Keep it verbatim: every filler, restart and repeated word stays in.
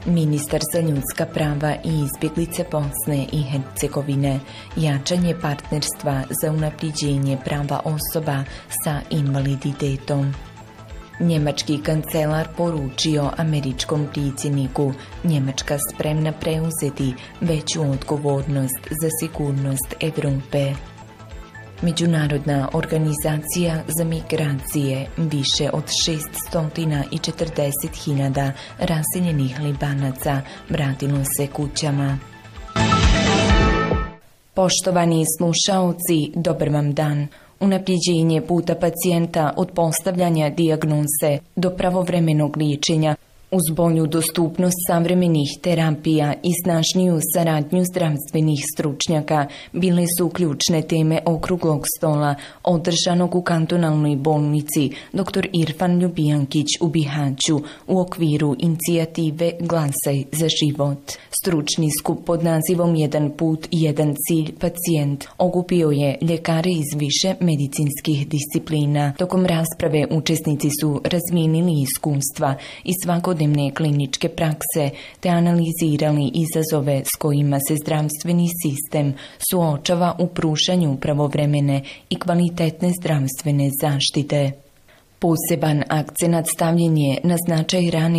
Ministar za ljudska prava i izbjeglice Bosne i Hercegovine, jačanje partnerstva za unapređenje prava osoba sa invaliditetom. Njemački kancelar poručio američkom predsjedniku Njemačka spremna preuzeti veću odgovornost za sigurnost Europe. Međunarodna organizacija za migracije više od šeststo četrdeset hiljada raseljenih Libanaca vratilo se kućama. Poštovani slušaoci, dobar vam dan. Unapređenje puta pacijenta od postavljanja dijagnoze do pravovremenog liječenja uz bolju dostupnost savremenih terapija i snažniju saradnju zdravstvenih stručnjaka bile su ključne teme okruglog stola održanog u kantonalnoj bolnici doktor Irfan Ljubijankić u Bihaću u okviru inicijative Glasaj za život. Stručni skup pod nazivom Jedan put, jedan cilj, pacijent okupio je ljekare iz više medicinskih disciplina. Tokom rasprave učesnici su razmijenili iskustva i svakodnevne kliničke prakse te analizirali izazove s kojima se zdravstveni sistem suočava u pružanju pravovremene i kvalitetne zdravstvene zaštite. Poseban akcenat stavljen je na značaj rane